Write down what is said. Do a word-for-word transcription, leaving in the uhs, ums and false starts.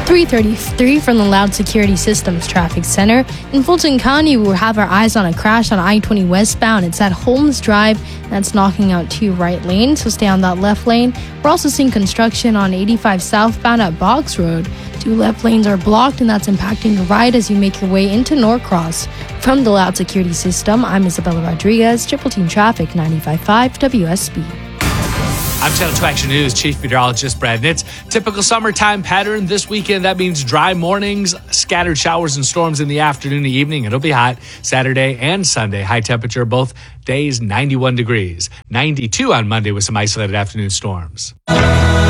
three thirty-three from the Loud Security Systems Traffic Center. In Fulton County, we'll have our eyes on a crash on I twenty westbound. It's at Holmes Drive. That's knocking out two right lanes, so stay on that left lane. We're also seeing construction on eighty-five southbound at Boggs Road. Two left lanes are blocked, and that's impacting your ride as you make your way into Norcross. From the Loud Security System, I'm Isabella Rodriguez, Triple Team Traffic, ninety-five point five W S B. I'm Channel two Action News Chief Meteorologist Brad Nitz. Typical summertime pattern this weekend. That means dry mornings, scattered showers and storms in the afternoon and evening. It'll be hot Saturday and Sunday. High temperature both days, ninety-one degrees. ninety-two on Monday with some isolated afternoon storms.